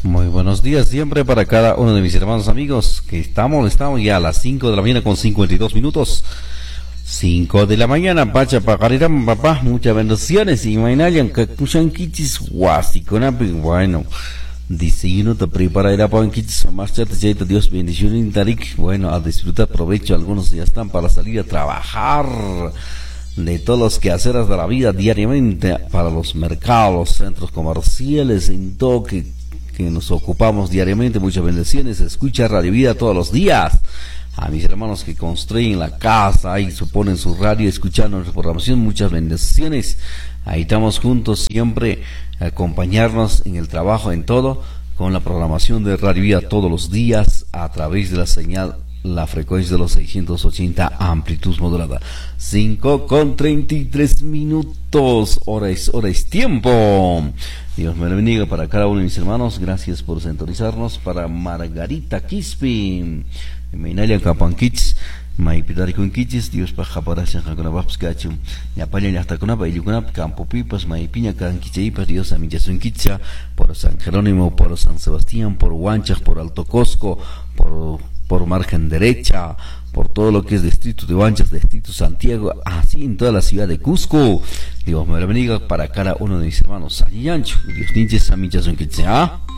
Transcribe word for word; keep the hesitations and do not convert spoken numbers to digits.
Muy buenos días siempre para cada uno de mis hermanos amigos que estamos, estamos ya a las cinco de la mañana con cincuenta y dos minutos. Cinco de la mañana, pacha pagariram papá, muchas bendiciones y mainayan que kushan kichis wasi konapi, bueno. Dice, y no te preparará para un kichis marcha, te jaita Dios bendición en tarik, bueno, a disfrutar provecho, algunos ya están para salir a trabajar de todos los quehaceres de la vida diariamente, para los mercados, los centros comerciales, en todo que que nos ocupamos diariamente. Muchas bendiciones. Escucha Radio Vida todos los días. A mis hermanos que construyen la casa y suponen su radio escuchando nuestra programación, muchas bendiciones. Ahí estamos juntos siempre, acompañarnos en el trabajo, en todo, con la programación de Radio Vida todos los días a través de la señal, la frecuencia de los seiscientos ochenta, amplitud modulada. Cinco con treinta y tres minutos. Hora es, hora es tiempo. Dios me lo bendiga para cada uno de mis hermanos. Gracias por sintonizarnos. Para Margarita Quispe, Meinalia Capanquits, Maipitari Quinquichis, Dios paja para Sanjaconabaps Cachum, Yapaña hasta Conapa y Yucunap, Campo Pipas, Maipiña Canquicheipas, Dios Amichasun Quicha, por San Jerónimo, por San Sebastián, por Huanchas, por Alto Cosco, por por margen derecha, por todo lo que es distrito de Huanchas, distrito Santiago, así en toda la ciudad de Cusco. Dios me lo bendiga para cada uno de mis hermanos. Dios ninches a mi chazón que sea.